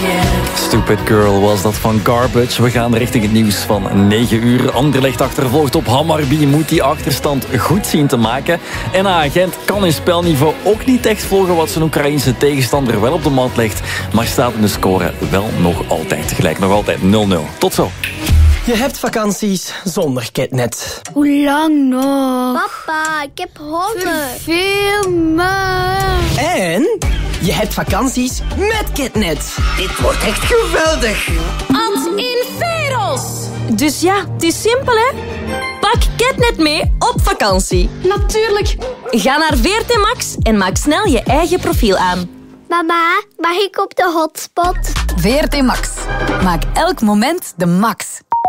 Stupid Girl was dat van Garbage. We gaan richting het nieuws van 9 uur. Anderlecht achtervolgt op Hammarby. Moet die achterstand goed zien te maken. En Agent kan in spelniveau ook niet echt volgen wat zijn Oekraïense tegenstander wel op de mat legt. Maar staat in de score wel nog altijd gelijk. Nog altijd 0-0. Tot zo. Je hebt vakanties zonder Ketnet. Hoe lang nog? Papa, ik heb honger. Veel meer. En je hebt vakanties met Ketnet. Dit wordt echt geweldig. Ad in Veros. Dus ja, het is simpel, hè? Pak Ketnet mee op vakantie. Natuurlijk. Ga naar VRT Max en maak snel je eigen profiel aan. Mama, mag ik op de hotspot? VRT Max. Maak elk moment de max.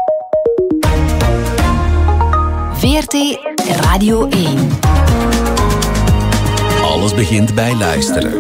VRT Radio 1. Alles begint bij luisteren.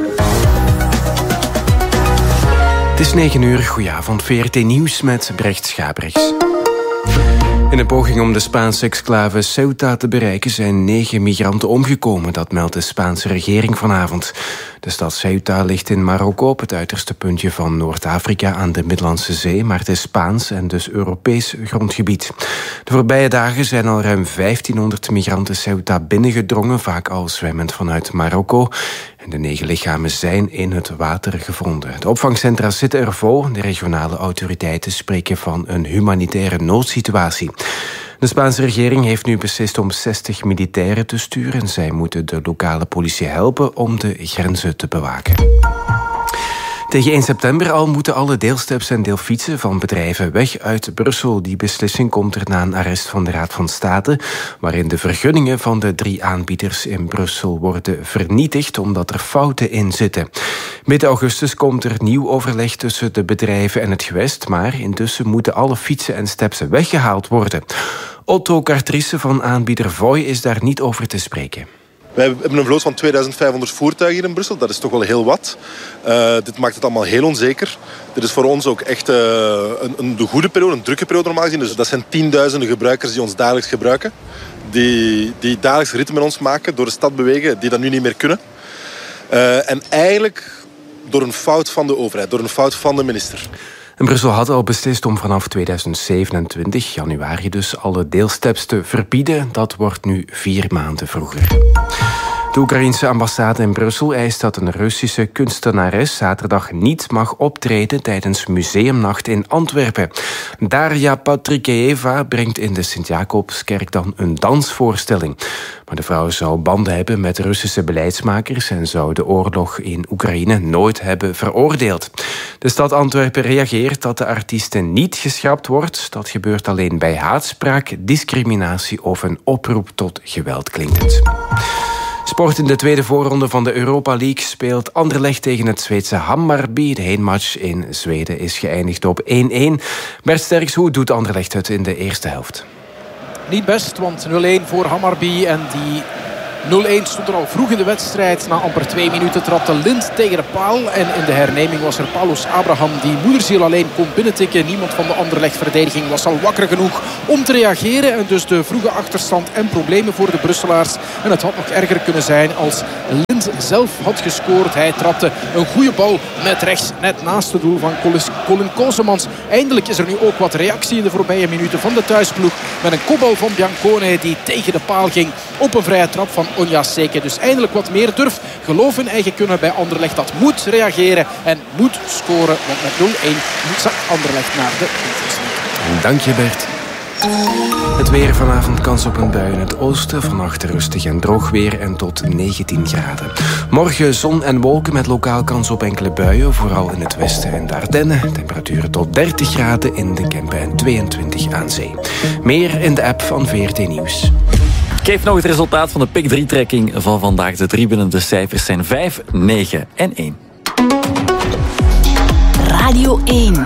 Het is 9 uur, goedenavond, VRT Nieuws met Brecht Schabrichs. In een poging om de Spaanse exclave Ceuta te bereiken zijn 9 migranten omgekomen. Dat meldt de Spaanse regering vanavond. De stad Ceuta ligt in Marokko, op het uiterste puntje van Noord-Afrika aan de Middellandse Zee, maar het is Spaans en dus Europees grondgebied. De voorbije dagen zijn al ruim 1500 migranten Ceuta binnengedrongen, vaak al zwemmend vanuit Marokko. En de 9 lichamen zijn in het water gevonden. De opvangcentra zitten er vol. De regionale autoriteiten spreken van een humanitaire noodsituatie. De Spaanse regering heeft nu beslist om 60 militairen te sturen. Zij moeten de lokale politie helpen om de grenzen te bewaken. Tegen 1 september al moeten alle deelsteps en deelfietsen van bedrijven weg uit Brussel. Die beslissing komt er na een arrest van de Raad van State, waarin de vergunningen van de 3 aanbieders in Brussel worden vernietigd omdat er fouten in zitten. Midden augustus komt er nieuw overleg tussen de bedrijven en het gewest, maar intussen moeten alle fietsen en steps weggehaald worden. Otto Cartrice van aanbieder Voi is daar niet over te spreken. Wij hebben een vloot van 2500 voertuigen hier in Brussel. Dat is toch wel heel wat. Dit maakt het allemaal heel onzeker. Dit is voor ons ook echt de goede periode, een drukke periode normaal gezien. Dus dat zijn tienduizenden gebruikers die ons dagelijks gebruiken. Die dagelijks ritten met ons maken, door de stad bewegen, die dat nu niet meer kunnen. En eigenlijk door een fout van de overheid, door een fout van de minister. En Brussel had al beslist om vanaf 2027, januari dus, alle deelsteps te verbieden. Dat wordt nu 4 maanden vroeger. De Oekraïense ambassade in Brussel eist dat een Russische kunstenares zaterdag niet mag optreden tijdens Museumnacht in Antwerpen. Daria Patrikeeva brengt in de Sint-Jacobskerk dan een dansvoorstelling. Maar de vrouw zou banden hebben met Russische beleidsmakers en zou de oorlog in Oekraïne nooit hebben veroordeeld. De stad Antwerpen reageert dat de artieste niet geschrapt wordt. Dat gebeurt alleen bij haatspraak, discriminatie of een oproep tot geweld, klinkt het. Sport in de tweede voorronde van de Europa League speelt Anderlecht tegen het Zweedse Hammarby. De heenmatch in Zweden is geëindigd op 1-1. Bert Sterks, hoe doet Anderlecht het in de eerste helft? Niet best, want 0-1 voor Hammarby en die 0-1 stond er al vroeg in de wedstrijd. Na amper 2 minuten trapte Lind tegen de paal. En in de herneming was er Paulus Abraham die moederziel alleen kon binnentikken. Niemand van de Anderlecht-verdediging was al wakker genoeg om te reageren. En dus de vroege achterstand en problemen voor de Brusselaars. En het had nog erger kunnen zijn als Lind zelf had gescoord. Hij trapte een goede bal met rechts net naast het doel van Colin Kosemans. Eindelijk is er nu ook wat reactie in de voorbije minuten van de thuisploeg. Met een kopbal van Biancone die tegen de paal ging op een vrije trap van Onyaseke. Dus eindelijk wat meer durf, geloof in eigen kunnen bij Anderlecht. Dat moet reageren en moet scoren. Want met 0-1 zakt Anderlecht naar de Conference. Dank je, Bert. Het weer vanavond, kans op een bui in het oosten. Vannacht rustig en droog weer en tot 19 graden. Morgen zon en wolken met lokaal kans op enkele buien. Vooral in het westen en de Ardennen. Temperaturen tot 30 graden in de Kempen en 22 aan zee. Meer in de app van VRT Nieuws. Ik geef nog het resultaat van de Pick 3-trekking van vandaag. De 3 binnende cijfers zijn 5, 9 en 1. Radio 1.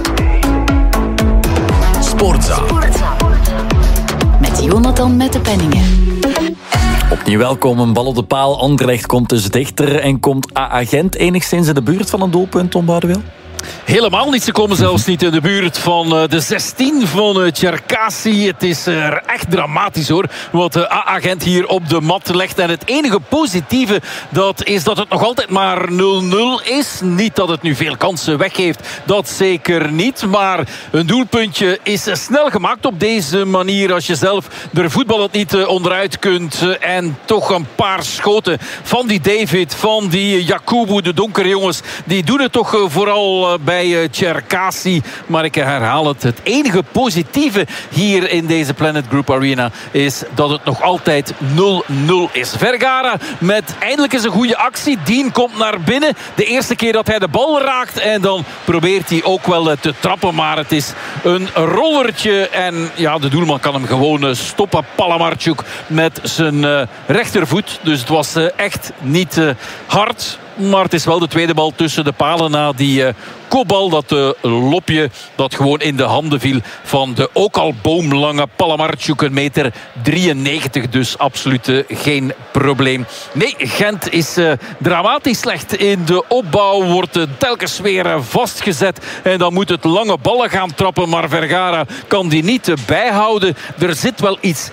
Sportza. Met Jonathan met de penningen. Opnieuw welkom, een bal op de paal. Anderlecht komt dus dichter en komt Agent enigszins in de buurt van een doelpunt, Tom Boudewil? Helemaal niet. Ze komen zelfs niet in de buurt van de 16 van Cherkasy. Het is echt dramatisch hoor. Wat de A-agent hier op de mat legt. En het enige positieve dat is dat het nog altijd maar 0-0 is. Niet dat het nu veel kansen weggeeft. Dat zeker niet. Maar een doelpuntje is snel gemaakt op deze manier. Als je zelf er voetballend niet onderuit kunt. En toch een paar schoten van die David, van die Yakubu, de donkere jongens. Die doen het toch vooral bij Cherkasy. Maar ik herhaal het. Het enige positieve hier in deze Planet Group Arena is dat het nog altijd 0-0 is. Vergara met eindelijk eens een goede actie. Dien komt naar binnen. De eerste keer dat hij de bal raakt. En dan probeert hij ook wel te trappen. Maar het is een rollertje. En ja, de doelman kan hem gewoon stoppen. Palamarchuk met zijn rechtervoet. Dus het was echt niet hard. Maar het is wel de tweede bal tussen de palen na die kopbal. Dat lopje dat gewoon in de handen viel van de ook al boomlange Palamarchuk. 1,93 meter. Dus absoluut geen probleem. Nee, Gent is dramatisch slecht in de opbouw. Wordt telkens weer vastgezet. En dan moet het lange ballen gaan trappen. Maar Vergara kan die niet bijhouden. Er zit wel iets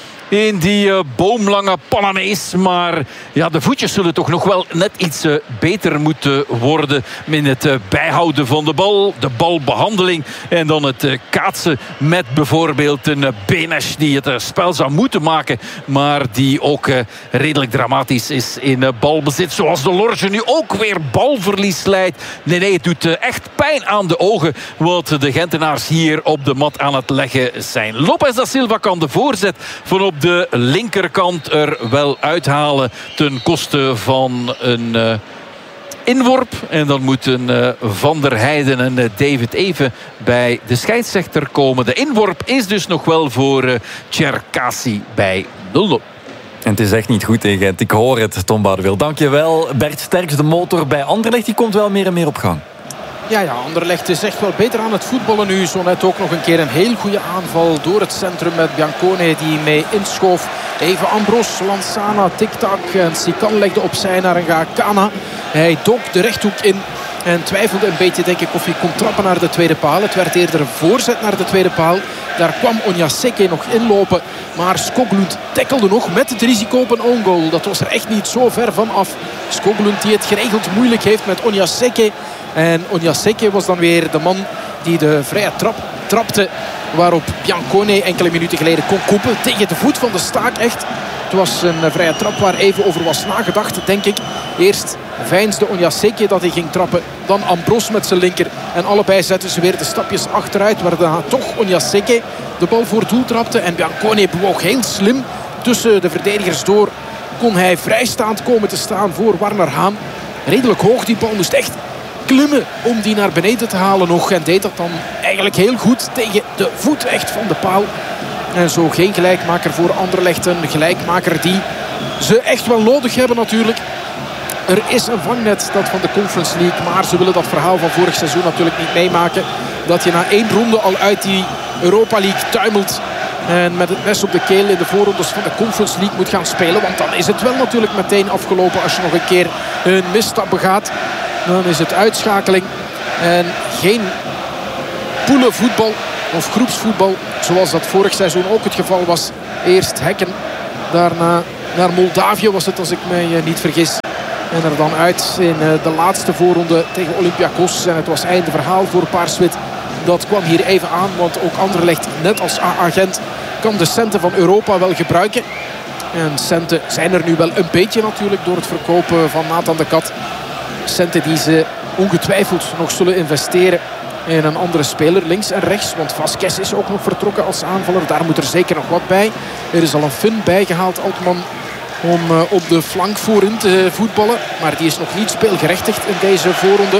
in die boomlange Panamees. Maar ja, de voetjes zullen toch nog wel net iets beter moeten worden in het bijhouden van de bal. De balbehandeling. En dan het kaatsen met bijvoorbeeld een Benes die het spel zou moeten maken. Maar die ook redelijk dramatisch is in balbezit. Zoals de Lorge nu ook weer balverlies leidt. Nee, het doet echt pijn aan de ogen wat de Gentenaars hier op de mat aan het leggen zijn. Lopez da Silva kan de voorzet van op de linkerkant er wel uithalen ten koste van een inworp. En dan moeten Van der Heijden en David even bij de scheidsrechter komen. De inworp is dus nog wel voor Cherkasy bij 0-0. En het is echt niet goed in Gent. Ik hoor het, Tom Boudewil. Dankjewel. Bert Sterks, de motor bij Anderlecht, die komt wel meer en meer op gang. Ja, Anderlecht is echt wel beter aan het voetballen nu. Zo net ook nog een keer een heel goede aanval door het centrum met Biancone die mee inschoof. Even Ambros, Lansana, tik-tak. En Sikan legde opzij naar een Gakana. Hij dook de rechthoek in en twijfelde een beetje, denk ik, of hij kon trappen naar de tweede paal. Het werd eerder een voorzet naar de tweede paal. Daar kwam Onyaseke nog inlopen. Maar Skoglund tackelde nog met het risico op een own goal. Dat was er echt niet zo ver van af. Skoglund die het geregeld moeilijk heeft met Onyaseke. En Onyaseke was dan weer de man die de vrije trap trapte. Waarop Biancone enkele minuten geleden kon koppen. Tegen de voet van de Staak echt. Het was een vrije trap waar even over was nagedacht, denk ik. Eerst veinsde Onyaseke dat hij ging trappen. Dan Ambros met zijn linker. En allebei zetten ze weer de stapjes achteruit. Waar dan toch Onyaseke de bal voor doel trapte. En Biancone bewoog heel slim tussen de verdedigers door. Kon hij vrijstaand komen te staan voor Warner Haan. Redelijk hoog, die bal moest echt klimmen om die naar beneden te halen nog. En deed dat dan eigenlijk heel goed tegen de voet echt van de paal. En zo geen gelijkmaker voor Anderlecht. Een gelijkmaker die ze echt wel nodig hebben natuurlijk. Er is een vangnet, dat van de Conference League. Maar ze willen dat verhaal van vorig seizoen natuurlijk niet meemaken. Dat je na 1 ronde al uit die Europa League tuimelt. En met het mes op de keel in de voorrondes van de Conference League moet gaan spelen. Want dan is het wel natuurlijk meteen afgelopen als je nog een keer een misstap begaat. Dan is het uitschakeling. En geen poelenvoetbal of groepsvoetbal. Zoals dat vorig seizoen ook het geval was. Eerst Hekken. Daarna naar Moldavië was het, als ik me niet vergis. En er dan uit in de laatste voorronde tegen Olympiakos. En het was einde verhaal voor Paars-Wit. Dat kwam hier even aan. Want ook Anderlecht, net als A-agent, kan de centen van Europa wel gebruiken. En centen zijn er nu wel een beetje natuurlijk door het verkopen van Nathan de Kat. Centen die ze ongetwijfeld nog zullen investeren in een andere speler links en rechts. Want Vasquez is ook nog vertrokken als aanvaller. Daar moet er zeker nog wat bij. Er is al een Finn bijgehaald, Altman, om op de flank voorin te voetballen. Maar die is nog niet speelgerechtigd in deze voorronde.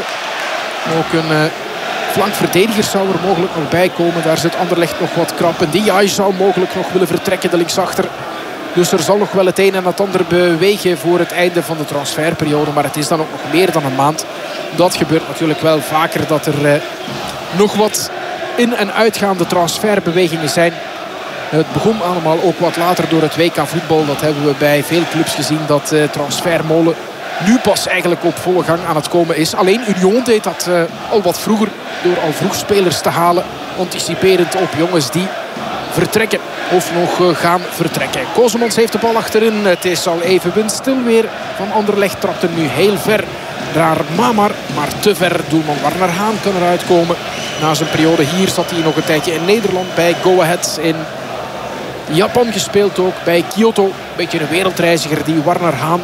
Ook een flankverdediger zou er mogelijk nog bij komen. Daar zit Anderlecht nog wat krap. En Diay zou mogelijk nog willen vertrekken, de linksachter. Dus er zal nog wel het een en het ander bewegen voor het einde van de transferperiode. Maar het is dan ook nog meer dan een maand. Dat gebeurt natuurlijk wel vaker, dat er nog wat in- en uitgaande transferbewegingen zijn. Het begon allemaal ook wat later door het WK voetbal. Dat hebben we bij veel clubs gezien, dat transfermolen nu pas eigenlijk op volle gang aan het komen is. Alleen Union deed dat al wat vroeger door al vroeg spelers te halen. Anticiperend op jongens die vertrekken of nog gaan vertrekken. Kosemans heeft de bal achterin. Het is al even windstil weer van Anderlecht. Trapt hem nu heel ver naar Mamar, maar te ver. Doelman Warner Haan kan eruit komen. Na zijn periode hier zat hij nog een tijdje in Nederland bij Go Ahead. In Japan gespeeld ook bij Kyoto. Een beetje een wereldreiziger die Warner Haan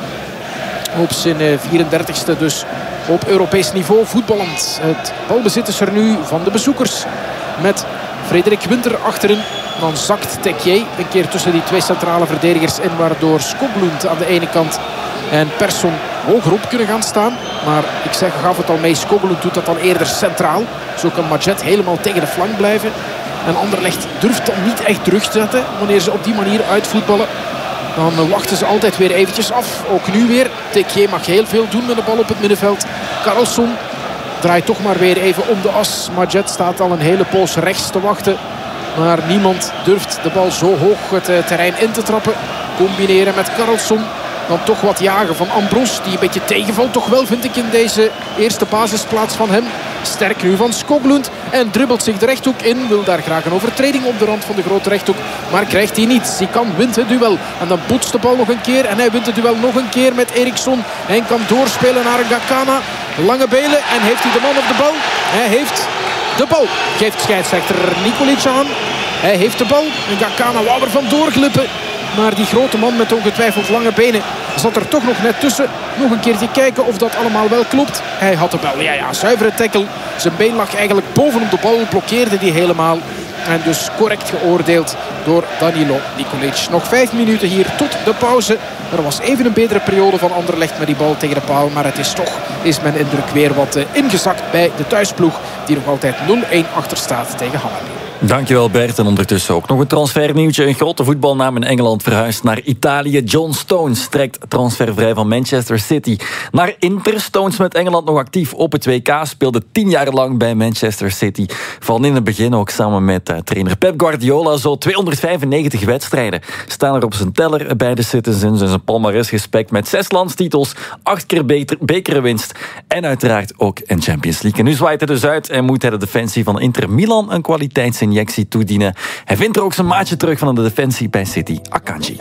op zijn 34ste dus op Europees niveau voetballend. Het balbezit is er nu van de bezoekers met Frederik Winter achterin. Dan zakt Tekier een keer tussen die twee centrale verdedigers in, waardoor Skoglund aan de ene kant en Persson hogerop kunnen gaan staan. Maar ik gaf het al mee, Skoglund doet dat dan eerder centraal. Zo kan Madjet helemaal tegen de flank blijven. En Anderlecht durft dan niet echt terug te zetten wanneer ze op die manier uitvoetballen. Dan wachten ze altijd weer eventjes af. Ook nu weer. Tekier mag heel veel doen met de bal op het middenveld. Karlsson draait toch maar weer even om de as. Madjet staat al een hele poos rechts te wachten. Maar niemand durft de bal zo hoog het terrein in te trappen. Combineren met Karlsson. Dan toch wat jagen van Ambros. Die een beetje tegenvalt toch wel, vind ik, in deze eerste basisplaats van hem. Sterk nu van Skoglund. En dribbelt zich de rechthoek in. Wil daar graag een overtreding op de rand van de grote rechthoek. Maar krijgt hij niet. Sikan wint het duel. En dan boetst de bal nog een keer. En hij wint het duel nog een keer met Eriksson. Hij kan doorspelen naar Gakana. Lange belen. En heeft hij de man op de bal? Hij heeft de bal. Geeft scheidsrechter Nikolic aan. Hij heeft de bal. En Gakana wou er vandoor glippen. Maar die grote man met ongetwijfeld lange benen zat er toch nog net tussen. Nog een keertje kijken of dat allemaal wel klopt. Hij had de bal. Ja, zuivere tackle. Zijn been lag eigenlijk bovenop de bal. Blokkeerde die helemaal. En dus correct geoordeeld door Danilo Nikolic. Nog 5 minuten hier tot de pauze. Er was even een betere periode van Anderlecht met die bal tegen de paal. Maar het is toch, is mijn indruk, weer wat ingezakt bij de thuisploeg. Die nog altijd 0-1 achter staat tegen Hammarby. Dankjewel Bert. En ondertussen ook nog een transfernieuwtje. Een grote voetbalnaam in Engeland verhuist naar Italië. John Stones trekt transfervrij van Manchester City naar Inter. Stones met Engeland nog actief op het WK. Speelde 10 jaar lang bij Manchester City. Van in het begin ook samen met trainer Pep Guardiola. Zo 295 wedstrijden staan er op zijn teller bij de Citizens. En zijn palmares gespekt met 6 landstitels, 8 keer bekerwinst en uiteraard ook een Champions League. En nu zwaait hij dus uit en moet hij de defensie van Inter Milan een kwaliteitsinjectie toedienen. Hij vindt er ook zijn maatje terug van de defensie bij City, Akanji.